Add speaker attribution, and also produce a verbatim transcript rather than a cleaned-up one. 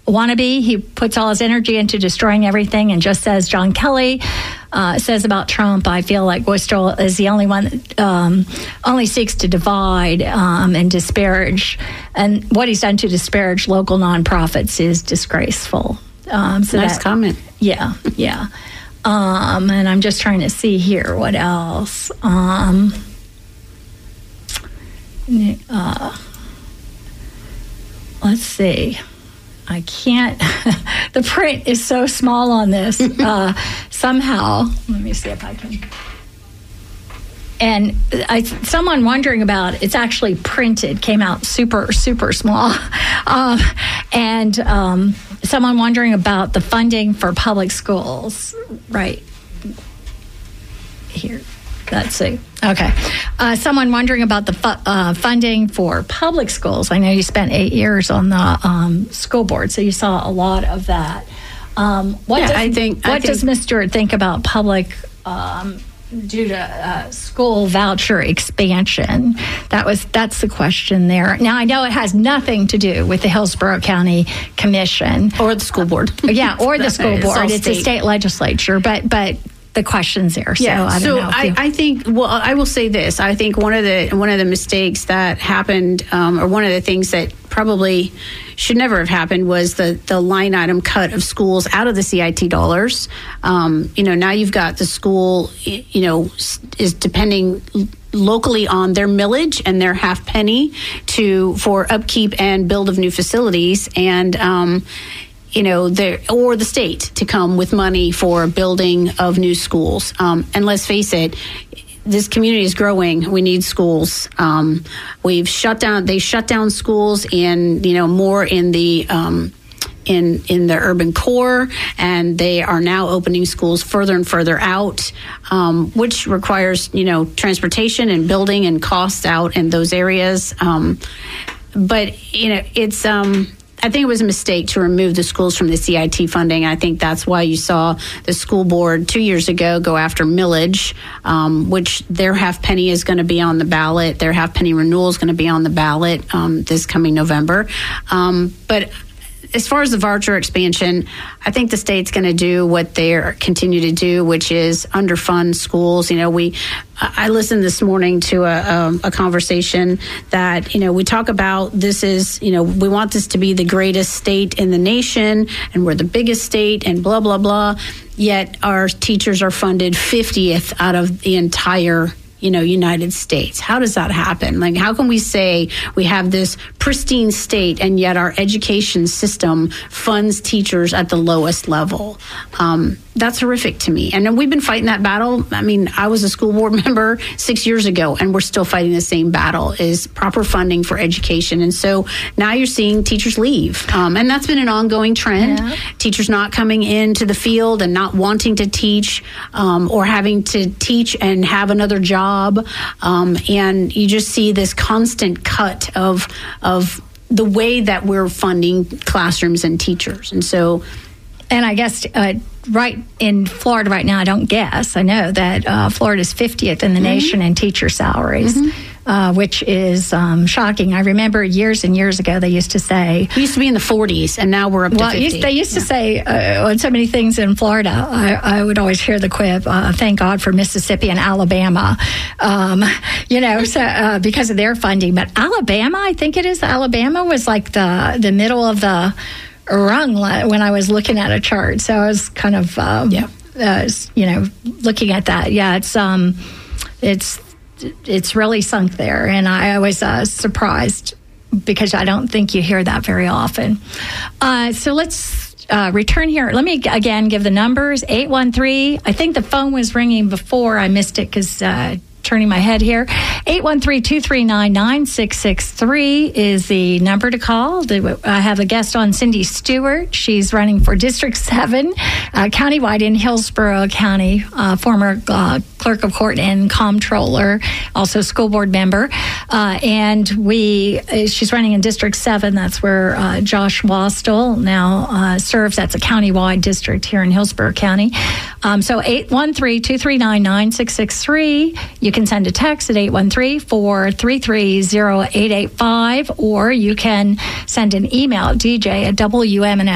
Speaker 1: wannabe. He puts all his energy into destroying everything, and just as John Kelly uh, says about Trump, I feel like Wistral is the only one that um, only seeks to divide um, and disparage. And what he's done to disparage local nonprofits is disgraceful. Um, so
Speaker 2: nice
Speaker 1: that,
Speaker 2: comment.
Speaker 1: Yeah, yeah. Um, and I'm just trying to see here what else. Um, uh, let's see. I can't. The print is so small on this. Uh, somehow, let me see if I can. And I, someone wondering about it's actually printed, came out super, super small. Uh, and um, someone wondering about the funding for public schools. Right here. Let's see. Okay. Uh, someone wondering about the fu- uh, funding for public schools. I know you spent eight years on the um, school board, so you saw a lot of that. Um, what
Speaker 2: yeah,
Speaker 1: does,
Speaker 2: I think.
Speaker 1: What
Speaker 2: I think,
Speaker 1: does Miz Stewart think about public um, due to uh, school voucher expansion? That was that's the question there. Now I know it has nothing to do with the Hillsborough County Commission
Speaker 2: or the school board.
Speaker 1: Yeah, or the school board. It's,
Speaker 2: it's
Speaker 1: a state legislature, but but. The questions there. So
Speaker 2: yeah.
Speaker 1: I don't
Speaker 2: so
Speaker 1: know
Speaker 2: I, I think. Well, I will say this. I think one of the one of the mistakes that happened, um, or one of the things that probably should never have happened, was the the line item cut of schools out of the C I T dollars. Um, you know, now you've got the school. You know, is depending locally on their millage and their half penny to for upkeep and build of new facilities, and um, you know, there or the state to come with money for building of new schools. Um, and let's face it, this community is growing. We need schools. Um, we've shut down. They shut down schools in, you know, more in the um, in in the urban core, and they are now opening schools further and further out, um, which requires, you know, transportation and building and costs out in those areas. Um, but you know, it's. Um, I think it was a mistake to remove the schools from the C I T funding. I think that's why you saw the school board two years ago go after millage, um, which their half penny is going to be on the ballot. Their half penny renewal is going to be on the ballot um, this coming November. Um, but as far as the voucher expansion, I think the state's going to do what they continue to do, which is underfund schools. You know, we, I listened this morning to a, a, a conversation that, you know, we talk about this is, you know, we want this to be the greatest state in the nation, and we're the biggest state, and blah, blah, blah. Yet our teachers are funded fiftieth out of the entire you know, United States. How does that happen? Like, how can we say we have this pristine state and yet our education system funds teachers at the lowest level? Um, that's horrific to me. And we've been fighting that battle. I mean, I was a school board member six years ago, and we're still fighting the same battle, is proper funding for education. And so now you're seeing teachers leave. Um, and that's been an ongoing trend. Yeah. Teachers not coming into the field and not wanting to teach, um, or having to teach and have another job. Um, and you just see this constant cut of of the way that we're funding classrooms and teachers. And so,
Speaker 1: and I guess uh, right in Florida right now, I don't guess, I know that uh, Florida is fiftieth in the mm-hmm. nation in teacher salaries. Mm-hmm. Uh, which is um, shocking. I remember years and years ago they used to say...
Speaker 2: We used to be in the forties, and now we're up
Speaker 1: well,
Speaker 2: to fifty.
Speaker 1: Used, they used
Speaker 2: yeah.
Speaker 1: to say uh, on so many things in Florida, I, I would always hear the quip, uh, thank God for Mississippi and Alabama, um, you know, so, uh, because of their funding. But Alabama, I think it is, Alabama was like the, the middle of the rung when I was looking at a chart. So I was kind of, um, yeah. uh, you know, looking at that. Yeah, it's... Um, it's It's really sunk there, and I was uh, surprised because I don't think you hear that very often. Uh, so let's uh, return here. Let me again give the numbers. eight one three, I think the phone was ringing before. I missed it because uh, turning my head here. eight one three, two three nine, nine six six three is the number to call. I have a guest on, Cindy Stewart. She's running for District seven, uh, countywide in Hillsborough County, uh, former uh, clerk of court and comptroller, also school board member. Uh, and we, uh, she's running in District seven. That's where uh, Josh Wastel now uh, serves. That's a countywide district here in Hillsborough County. Um, so eight one three, two three nine, nine six six three. You can send a text at eight one three, four three three, zero eight eight five, or you can send an email at d j at w m n